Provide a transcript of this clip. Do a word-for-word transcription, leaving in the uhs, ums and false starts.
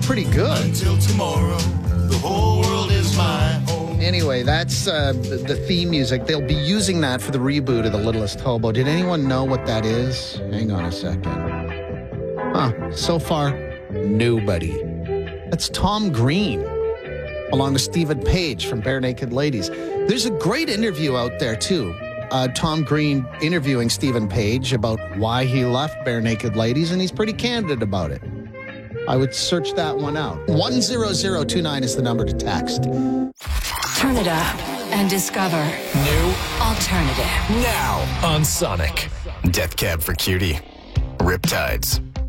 pretty good. Until tomorrow, the whole world is my home. Anyway, that's uh, the, the theme music. They'll be using that for the reboot of The Littlest Hobo. Did anyone know what that is? Hang on a second. Huh. So far, nobody. That's Tom Green, along with Stephen Page from Bare Naked Ladies. There's a great interview out there, too. Uh, Tom Green interviewing Stephen Page about why he left Bare Naked Ladies, and he's pretty candid about it. I would search that one out. one zero zero two nine is the number to text. Turn it up and discover New alternative. now on Sonic. Death Cab for Cutie. Riptides.